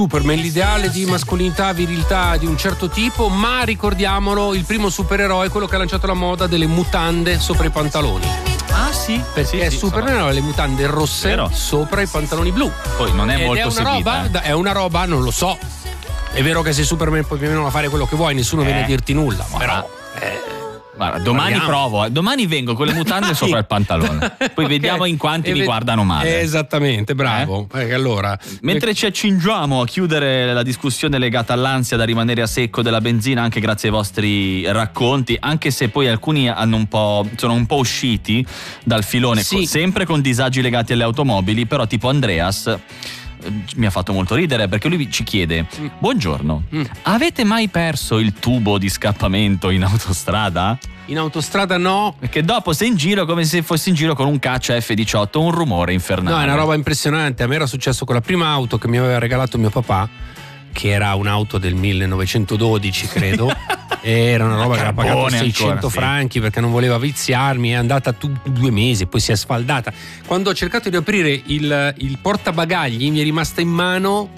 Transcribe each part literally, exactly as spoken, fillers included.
Superman, l'ideale di mascolinità, virilità di un certo tipo, ma ricordiamolo, il primo supereroe è quello che ha lanciato la moda delle mutande sopra i pantaloni. Ah sì? Perché sì, Superman sì, aveva le mutande rosse Vero. sopra i pantaloni blu. Poi non è Ed molto è una seguita. roba, è una roba, non lo so. È vero che sei Superman puoi più o meno fare quello che vuoi, nessuno Eh. viene a dirti nulla, Ma però no. Guarda, domani Guardiamo. provo, eh. domani vengo con le mutande sopra il pantalone. Poi Ok. vediamo in quanti E mi ve- guardano male. Esattamente, bravo. Perché allora Mentre ci accingiamo a chiudere la discussione legata all'ansia da rimanere a secco della benzina, anche grazie ai vostri racconti, anche se poi alcuni hanno un po', sono un po' usciti dal filone, Sì. co- sempre con disagi legati alle automobili, però tipo Andreas eh, mi ha fatto molto ridere perché lui ci chiede: buongiorno, Mm. avete mai perso il tubo di scappamento in autostrada? in autostrada no. Perché dopo sei in giro come se fossi in giro con un caccia F diciotto, un rumore infernale. No, è una roba impressionante. A me era successo con la prima auto che mi aveva regalato mio papà, che era un'auto del millenovecentododici, credo. E era una roba che aveva pagato Carbone seicento ancora, sì. franchi perché non voleva viziarmi. È andata tu, due mesi, poi si è sfaldata. Quando ho cercato di aprire il, il portabagagli, mi è rimasta in mano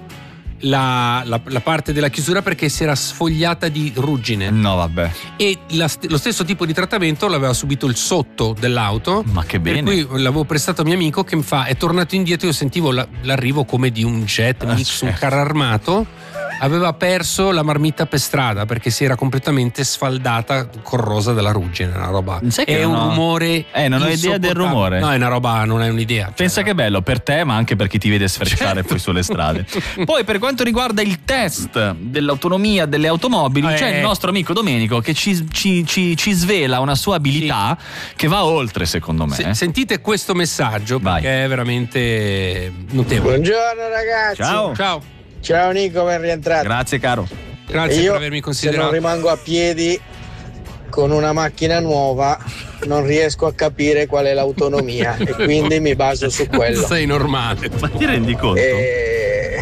la, la- la parte della chiusura perché si era sfogliata di ruggine. No, vabbè. E la st- lo stesso tipo di trattamento l'aveva subito il sotto dell'auto. Ma che bene. Per cui l'avevo prestato a mio amico che mi fa, è tornato indietro, io sentivo la- l'arrivo come di un jet Ah, mix, un certo. carro armato. Aveva perso la marmitta per strada perché si era completamente sfaldata, corrosa dalla ruggine. Una roba. Sai che è non un ho- rumore. Eh, non ho idea del insopportabile. rumore. No, è una roba, non è un'idea. Cioè, Pensa che è bello per te, ma anche per chi ti vede sfrecciare Certo. poi sulle strade. Poi, per quanto riguarda il test dell'autonomia delle automobili, Eh. c'è il nostro amico Domenico che ci, ci- ci- ci svela una sua abilità che va oltre, secondo me. Se- sentite questo messaggio Vai. perché è veramente notevole. Buongiorno ragazzi. Ciao. Ciao, Ciao Nico, ben rientrato. Grazie, caro. grazie Io, per avermi se non considerato. rimango a piedi con una macchina nuova, non riesco a capire qual è l'autonomia e quindi mi baso su quello. Sei normale. Ma ti rendi conto? E...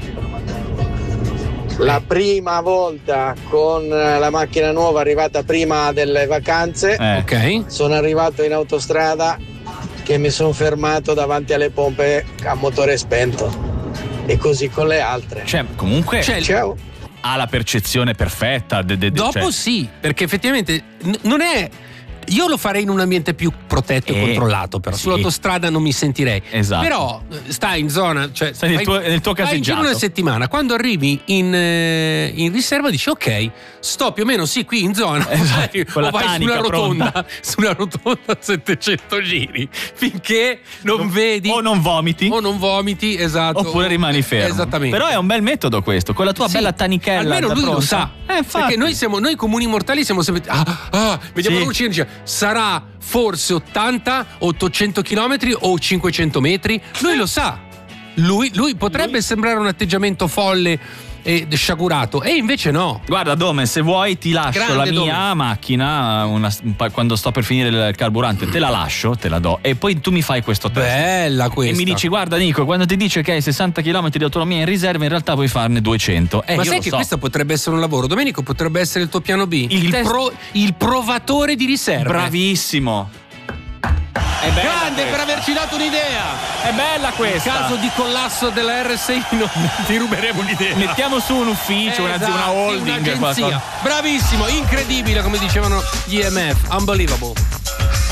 La prima volta con la macchina nuova arrivata prima delle vacanze, Eh. Ok. sono arrivato in autostrada che mi sono fermato davanti alle pompe a motore spento. E così con le altre. Cioè, comunque Cioè, Ciao. ha la percezione perfetta. de- de- de- dopo cioè- sì, perché effettivamente n- non è. Io lo farei in un ambiente più protetto e Eh, controllato, però sì. sull'autostrada non mi sentirei. Esatto. Però eh, stai in zona, cioè Stai nel vai- tuo- nel tuo vai in giro caseggiato. una settimana, quando arrivi in, eh, in riserva dici ok, sto più o meno sì qui in zona, Esatto, vai- con la o vai tanica sulla rotonda, pronta. sulla rotonda a settecento giri finché non vedi O non vomiti. o non vomiti, esatto. Oppure rimani fermo. Esattamente. Però è un bel metodo questo, con la tua Sì, bella tanichella. almeno da lui lo pronta. sa. Eh, infatti. Perché noi siamo noi comuni mortali siamo sempre ah, ah, vediamo Sì. la luce e dice sarà forse ottanta, ottocento chilometri o cinquecento metri. Lui lo sa. Lui, lui potrebbe sembrare un atteggiamento folle e sciagurato e invece no. Guarda Dome, se vuoi ti lascio Grande la mia Dome. macchina una- un pa- quando sto per finire il carburante, te la lascio, te la do e poi tu mi fai questo test. Bella questa. E mi dici guarda Nico, quando ti dice che hai sessanta chilometri di autonomia in riserva in realtà puoi farne duecento. Eh, Ma io sai lo che so. questo potrebbe essere un lavoro? Domenico, potrebbe essere il tuo piano B. Il test- pro- il provatore di riserva. Bravissimo. È bella Grande questa. per averci dato un'idea. È bella In questa. caso di collasso della R sei non ti ruberemo l'idea. Mettiamo su un ufficio, una, Esatto, una holding, un'agenzia. qualcosa. Bravissimo, incredibile come dicevano gli E M F, unbelievable.